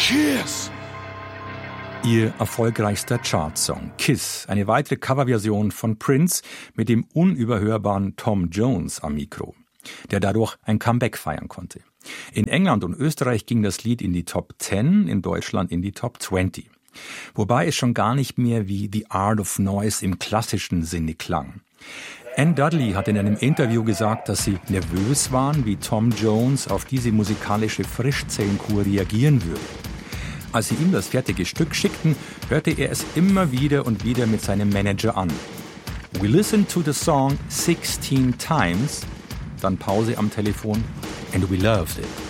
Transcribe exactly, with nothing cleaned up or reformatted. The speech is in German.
Kiss. Ihr erfolgreichster Chartsong Kiss, eine weitere Coverversion von Prince mit dem unüberhörbaren Tom Jones am Mikro, der dadurch ein Comeback feiern konnte. In England und Österreich ging das Lied in die Top zehn, in Deutschland in die Top zwanzig. Wobei es schon gar nicht mehr wie The Art of Noise im klassischen Sinne klang. Anne Dudley hat in einem Interview gesagt, dass sie nervös waren, wie Tom Jones auf diese musikalische Frischzellenkur reagieren würde. Als sie ihm das fertige Stück schickten, hörte er es immer wieder und wieder mit seinem Manager an. We listened to the song sixteen times, dann Pause am Telefon, and we loved it.